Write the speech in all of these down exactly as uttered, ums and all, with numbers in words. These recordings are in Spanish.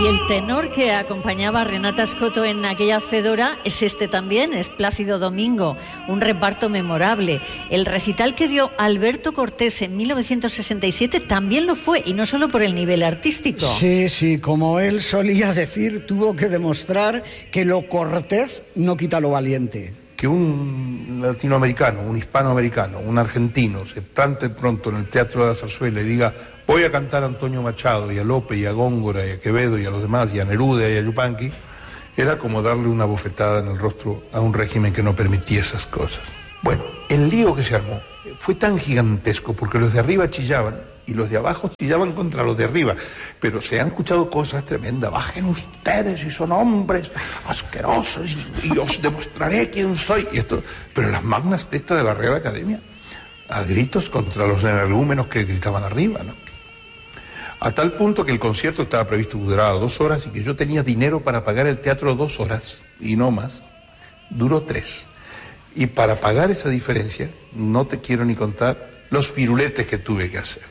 Y el tenor que acompañaba a Renata Scotto en aquella Fedora es este también, es Plácido Domingo, un reparto memorable. El recital que dio Alberto Cortés en mil novecientos sesenta y siete también lo fue, y no solo por el nivel artístico. Sí, sí, como él solía decir, tuvo que demostrar que lo cortés no quita lo valiente. Que un latinoamericano, un hispanoamericano, un argentino se plante pronto en el Teatro de la Zarzuela y diga: voy a cantar a Antonio Machado y a Lope y a Góngora y a Quevedo y a los demás y a Neruda y a Yupanqui, era como darle una bofetada en el rostro a un régimen que no permitía esas cosas. Bueno, el lío que se armó fue tan gigantesco porque los de arriba chillaban y los de abajo chillaban contra los de arriba, pero se han escuchado cosas tremendas. Bajen ustedes, y son hombres asquerosos, y, y os demostraré quién soy. Y esto, pero las magnas testas de la Real Academia, a gritos contra los energúmenos que gritaban arriba, ¿no? A tal punto que el concierto estaba previsto que durara dos horas y que yo tenía dinero para pagar el teatro dos horas y no más. Duró tres. Y para pagar esa diferencia, no te quiero ni contar los firuletes que tuve que hacer.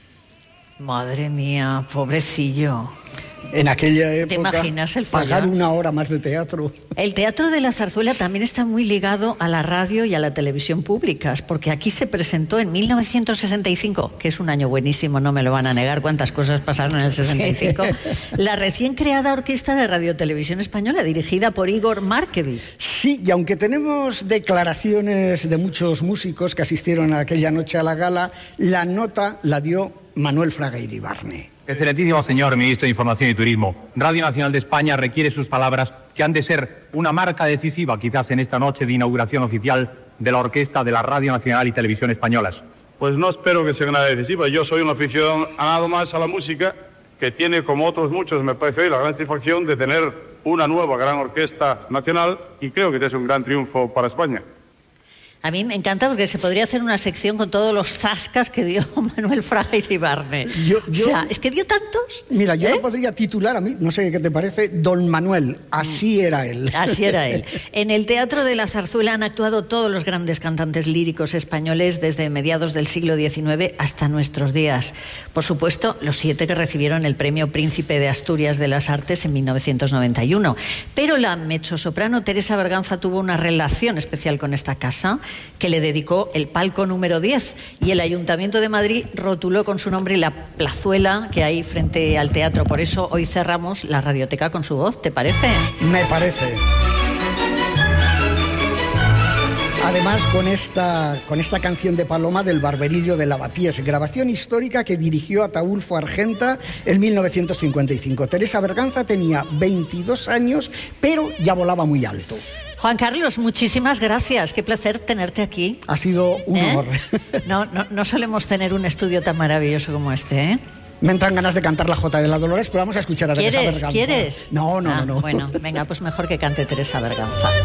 Madre mía, pobrecillo. En aquella época, ¿te imaginas el follar? Pagar una hora más de teatro. El Teatro de la Zarzuela también está muy ligado a la radio y a la televisión públicas, porque aquí se presentó en mil novecientos sesenta y cinco, que es un año buenísimo, no me lo van a negar, cuántas cosas pasaron en el sesenta y cinco, la recién creada Orquesta de Radio Televisión Española, dirigida por Igor Markevich. Sí, y aunque tenemos declaraciones de muchos músicos que asistieron aquella noche a la gala, la nota la dio Manuel Fraga Iribarne. Excelentísimo señor Ministro de Información y Turismo, Radio Nacional de España requiere sus palabras, que han de ser una marca decisiva quizás en esta noche de inauguración oficial de la Orquesta de la Radio Nacional y Televisión Españolas. Pues no espero que sea una decisiva. Yo soy un aficionado más a la música, que tiene, como otros muchos, me parece hoy, la gran satisfacción de tener una nueva gran orquesta nacional, y creo que es un gran triunfo para España. A mí me encanta porque se podría hacer una sección con todos los zascas que dio Manuel Fraga Iribarne. Yo, yo, o sea, es que dio tantos. Mira, yo ¿eh? lo podría titular a mí, no sé qué te parece, Don Manuel, así era él. Así era él. En el Teatro de la Zarzuela han actuado todos los grandes cantantes líricos españoles desde mediados del siglo diecinueve hasta nuestros días. Por supuesto, los siete que recibieron el Premio Príncipe de Asturias de las Artes en mil novecientos noventa y uno. Pero la mezzosoprano Teresa Berganza tuvo una relación especial con esta casa, que le dedicó el palco número diez, y el Ayuntamiento de Madrid rotuló con su nombre la plazuela que hay frente al teatro. Por eso hoy cerramos la radioteca con su voz, ¿te parece? Me parece. Además, con esta, con esta canción de Paloma del Barberillo de Lavapiés, grabación histórica que dirigió Ataúlfo Argenta en mil novecientos cincuenta y cinco. Teresa Berganza tenía veintidós años, pero ya volaba muy alto. Juan Carlos, muchísimas gracias. Qué placer tenerte aquí. Ha sido un ¿Eh? honor. No, no, no solemos tener un estudio tan maravilloso como este, ¿eh? Me entran ganas de cantar la Jota de la Dolores, pero vamos a escuchar a Teresa Berganza. ¿Quieres? ¿Quieres? No, no, ah, no, no. Bueno, venga, pues mejor que cante Teresa Berganza.